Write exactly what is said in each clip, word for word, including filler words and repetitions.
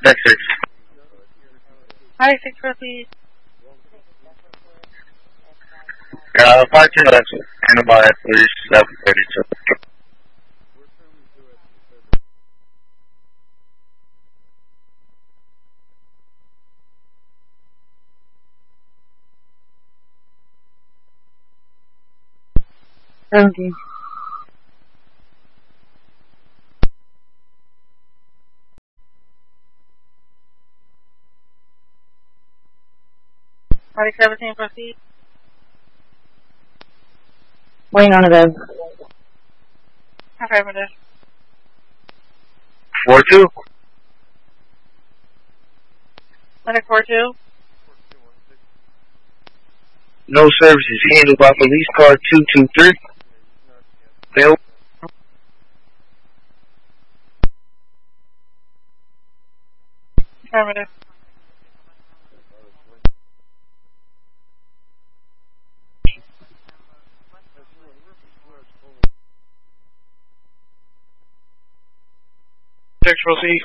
Next six. Hi, six proceed. Uh, five two, that's Panama at thirty-seven thirty-two. Okay. Party seventeen, proceed. Waiting on a bed. Affirmative. Four two. Medic four two. No services handled by police car two two three. Fail. Affirmative. Six, proceed.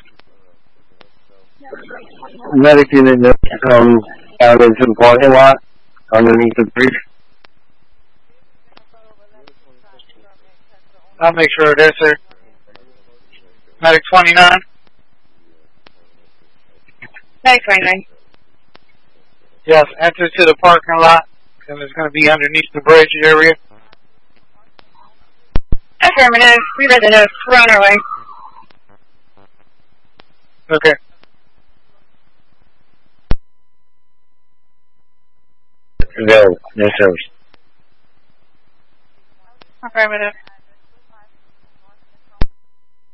Medic unit um, out into the parking lot underneath the bridge. I'll make sure it is, sir. Medic twenty-nine. Medic twenty-nine. Yes, enter to the parking lot, and it's going to be underneath the bridge area. Affirmative. We read the notes. We're on our way. Okay. No, no service. Affirmative.